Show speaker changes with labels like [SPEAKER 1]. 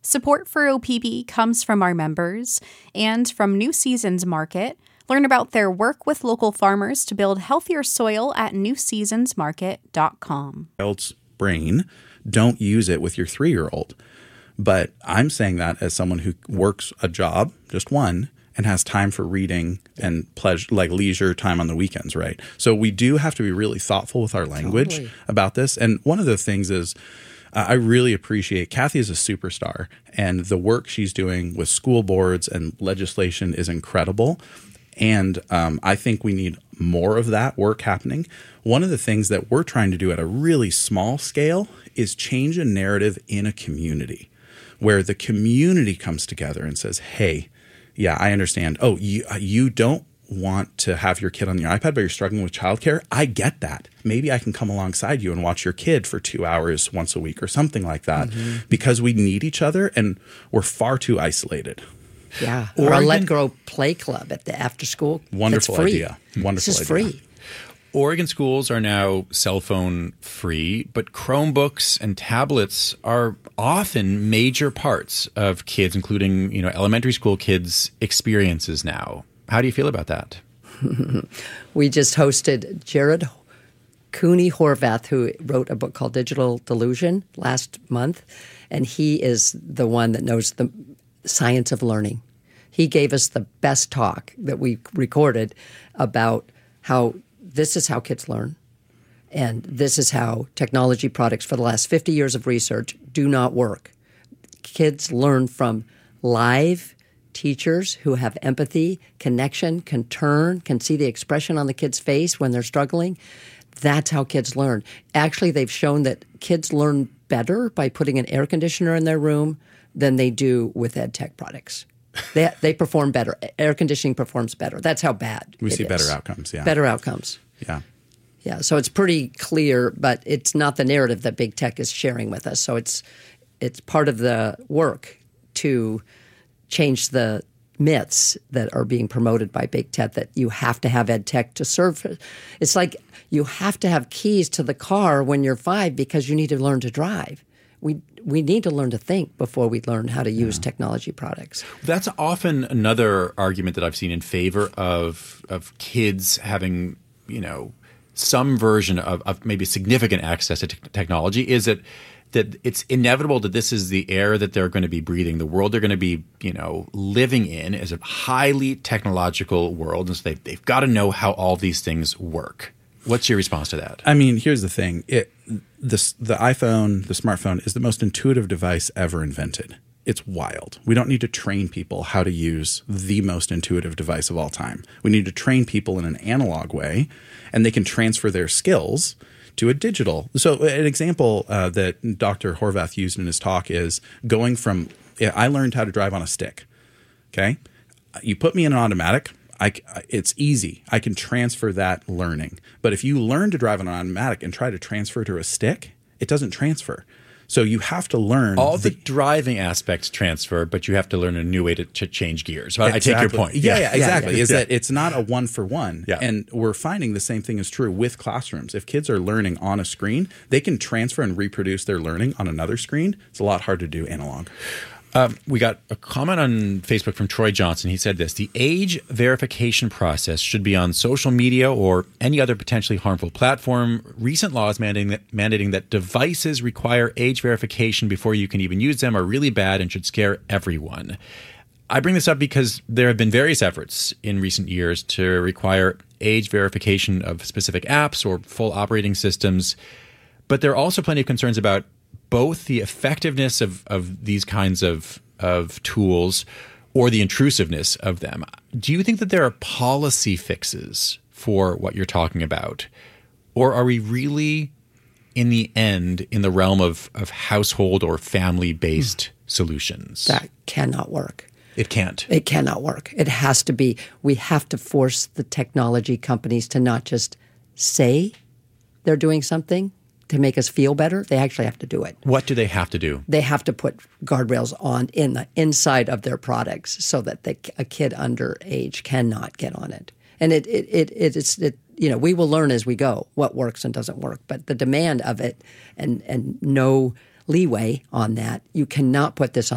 [SPEAKER 1] Support for OPB comes from our members and from New Seasons Market. Learn about their work with local farmers to build healthier soil at newseasonsmarket.com.
[SPEAKER 2] Child's brain, don't use it with your 3-year-old. But I'm saying that as someone who works a job, just one, and has time for reading and pleasure, like leisure time on the weekends, right? So we do have to be really thoughtful with our language about this. And one of the things is I really appreciate Kathy is a superstar, and the work she's doing with school boards and legislation is incredible. And I think we need more of that work happening. One of the things that we're trying to do at a really small scale is change a narrative in a community where the community comes together and says, hey, yeah, I understand. Oh, you don't want to have your kid on your iPad, but you're struggling with childcare. I get that. Maybe I can come alongside you and watch your kid for 2 hours once a week or something like that, because we need each other and we're far too isolated.
[SPEAKER 3] Yeah, or a Let Grow Play Club at the after school.
[SPEAKER 2] Wonderful
[SPEAKER 3] free.
[SPEAKER 2] idea. Wonderful
[SPEAKER 3] this is
[SPEAKER 2] idea.
[SPEAKER 3] free.
[SPEAKER 4] Oregon schools are now cell phone free, but Chromebooks and tablets are often major parts of kids, including, elementary school kids' experiences now. How do you feel about that?
[SPEAKER 3] We just hosted Jared Cooney Horvath, who wrote a book called Digital Delusion last month, and he is the one that knows the science of learning. He gave us the best talk that we recorded about how this is how kids learn, and this is how technology products for the last 50 years of research do not work. Kids learn from live teachers who have empathy, connection, can see the expression on the kid's face when they're struggling. That's how kids learn. Actually, they've shown that kids learn better by putting an air conditioner in their room than they do with ed tech products. They perform better. Air conditioning performs better. That's how bad
[SPEAKER 2] we see
[SPEAKER 3] is.
[SPEAKER 2] Better outcomes. Yeah,
[SPEAKER 3] better outcomes.
[SPEAKER 2] Yeah.
[SPEAKER 3] Yeah, so it's pretty clear, but it's not the narrative that big tech is sharing with us. So it's part of the work to change the myths that are being promoted by big tech that you have to have ed tech to serve. It's like you have to have keys to the car when you're 5 because you need to learn to drive. We need to learn to think before we learn how to use technology products.
[SPEAKER 4] That's often another argument that I've seen in favor of kids having, some version of maybe significant access to technology is that it's inevitable that this is the air that they're going to be breathing. The world they're going to be, living in is a highly technological world. And so they've got to know how all these things work. What's your response to that?
[SPEAKER 2] I mean, here's the thing. The iPhone, the smartphone, is the most intuitive device ever invented. It's wild. We don't need to train people how to use the most intuitive device of all time. We need to train people in an analog way, and they can transfer their skills to a digital. So an example that Dr. Horvath used in his talk is going from I learned how to drive on a stick. Okay? You put me in an automatic, it's easy. I can transfer that learning. But if you learn to drive on an automatic and try to transfer to a stick, it doesn't transfer. So you have to learn.
[SPEAKER 4] All the driving aspects transfer, but you have to learn a new way to change gears. Exactly. I take your point.
[SPEAKER 2] Yeah, exactly. Is that it's not a one-for-one.
[SPEAKER 4] Yeah.
[SPEAKER 2] And we're finding the same thing is true with classrooms. If kids are learning on a screen, they can transfer and reproduce their learning on another screen. It's a lot harder to do analog.
[SPEAKER 4] We got a comment on Facebook from Troy Johnson. He said this: the age verification process should be on social media or any other potentially harmful platform. Recent laws mandating that devices require age verification before you can even use them are really bad and should scare everyone. I bring this up because there have been various efforts in recent years to require age verification of specific apps or full operating systems, but there are also plenty of concerns about both the effectiveness of these kinds of tools or the intrusiveness of them. Do you think that there are policy fixes for what you're talking about? Or are we really, in the end, in the realm of household or family-based solutions?
[SPEAKER 3] That cannot work.
[SPEAKER 4] It can't.
[SPEAKER 3] It cannot work. It has to be. We have to force the technology companies to not just say they're doing something to make us feel better. They actually have to do it.
[SPEAKER 4] What do they have to do?
[SPEAKER 3] They have to put guardrails on in the inside of their products so that a kid under age cannot get on it. And we will learn as we go what works and doesn't work. But the demand of it and no leeway on that, you cannot put this on